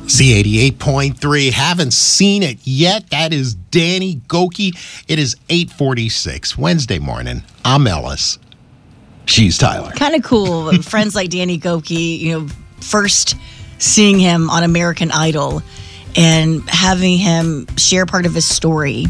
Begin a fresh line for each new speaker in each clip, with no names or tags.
Z88.3. Haven't seen it yet. That is Danny Gokey. It is 8:46 Wednesday morning. I'm Ellis. She's Tyler.
Kind of cool. Friends like Danny Gokey, first seeing him on American Idol and having him share part of his story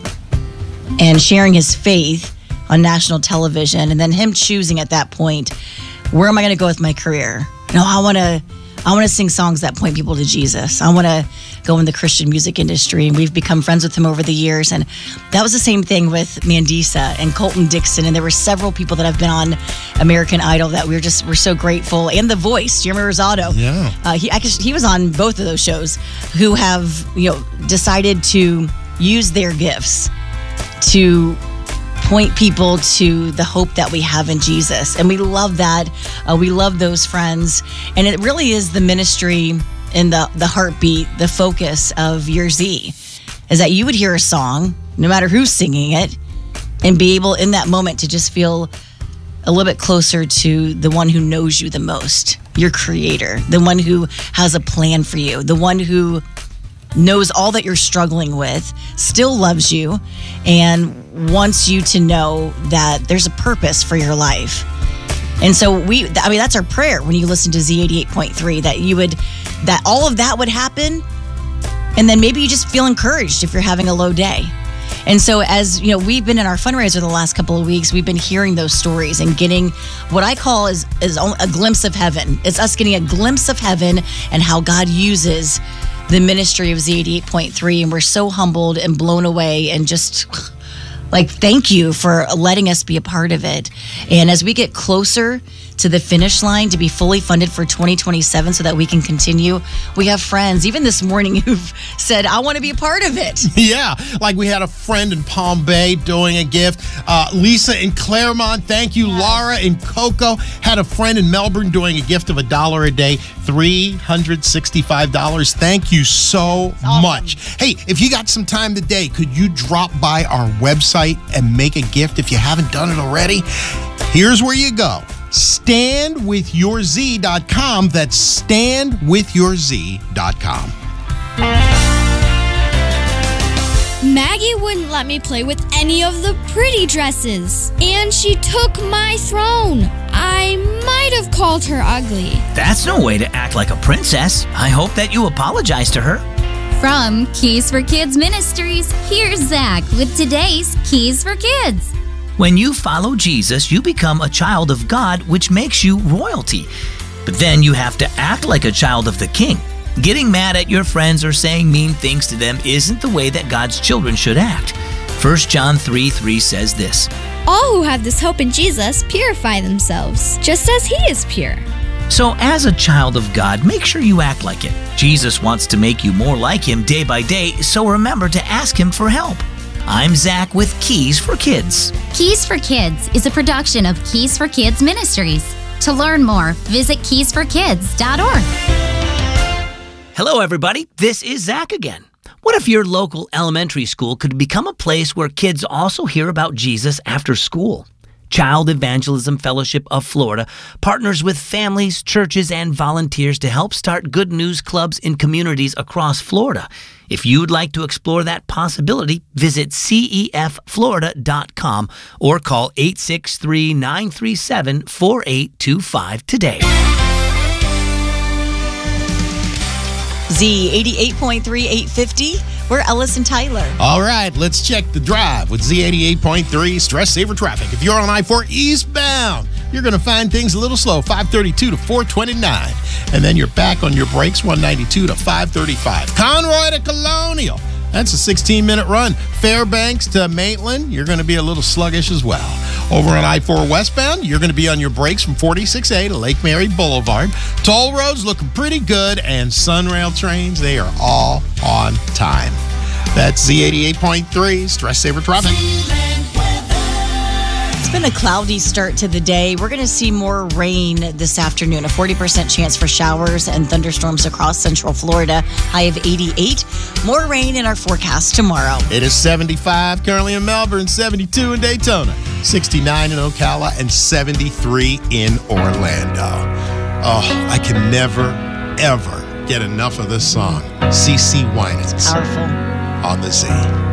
and sharing his faith on national television, and then him choosing at that point, where am I going to go with my career? No, I want to sing songs that point people to Jesus. I want to go in the Christian music industry, and we've become friends with him over the years. And that was the same thing with Mandisa and Colton Dixon, and there were several people that have been on American Idol that we're so grateful. And The Voice, Jeremy Rosado.
Yeah.
He was on both of those shows, who have decided to use their gifts to point people to the hope that we have in Jesus. And we love that. We love those friends. And it really is the ministry and the heartbeat, the focus of Your Z, is that you would hear a song, no matter who's singing it, and be able in that moment to just feel a little bit closer to the one who knows you the most, your creator, the one who has a plan for you, the one who knows all that you're struggling with, still loves you, and wants you to know that there's a purpose for your life. And so that's our prayer when you listen to Z88.3, that all of that would happen, and then maybe you just feel encouraged if you're having a low day. And so as we've been in our fundraiser the last couple of weeks, we've been hearing those stories and getting what I call is a glimpse of heaven. It's us getting a glimpse of heaven and how God uses the ministry of Z88.3, and we're so humbled and blown away and just thank you for letting us be a part of it. And as we get closer to the finish line to be fully funded for 2027 so that we can continue, we have friends, even this morning, who've said, I want to be a part of it.
Yeah, like we had a friend in Palm Bay doing a gift. Lisa in Claremont, thank you. Yes. Laura in Cocoa had a friend in Melbourne doing a gift of $1 a day, $365. Thank you so much. Hey, if you got some time today, could you drop by our website and make a gift if you haven't done it already? Here's where you go. StandWithYourZ.com. That's StandWithYourZ.com.
Maggie wouldn't let me play with any of the pretty dresses, and she took my throne. I might have called her ugly.
That's no way to act like a princess. I hope that you apologize to her.
From Keys for Kids Ministries, here's Zach with today's Keys for Kids.
When you follow Jesus, you become a child of God, which makes you royalty. But then you have to act like a child of the King. Getting mad at your friends or saying mean things to them isn't the way that God's children should act. 1 John 3:3 says this:
All who have this hope in Jesus purify themselves, just as He is pure.
So as a child of God, make sure you act like it. Jesus wants to make you more like Him day by day, so remember to ask Him for help. I'm Zach with Keys for Kids.
Keys for Kids is a production of Keys for Kids Ministries. To learn more, visit keysforkids.org.
Hello, everybody. This is Zach again. What if your local elementary school could become a place where kids also hear about Jesus after school? Child Evangelism Fellowship of Florida partners with families, churches, and volunteers to help start good news clubs in communities across Florida. If you'd like to explore that possibility, visit CEFFlorida.com or call 863-937-4825 today.
Z88.3, 850. We're Ellis and Tyler.
All right, let's check the drive with Z88.3 Stress Saver Traffic. If you're on I-4 eastbound, you're going to find things a little slow, 532 to 429. And then you're back on your brakes, 192 to 535. Conroy to Colonial. That's a 16-minute run. Fairbanks to Maitland, you're going to be a little sluggish as well. Over on I-4 westbound, you're going to be on your brakes from 46A to Lake Mary Boulevard. Toll roads looking pretty good, and Sunrail trains, they are all on time. That's Z88.3 Stress Saver Traffic.
It's been a cloudy start to the day. We're going to see more rain this afternoon, a 40% chance for showers and thunderstorms across central Florida, high of 88. More rain in our forecast tomorrow.
It is 75 currently in Melbourne, 72 in Daytona, 69 in Ocala, and 73 in Orlando. Oh, I can never, ever get enough of this song. CeCe Winans
Powerful.
on the Z.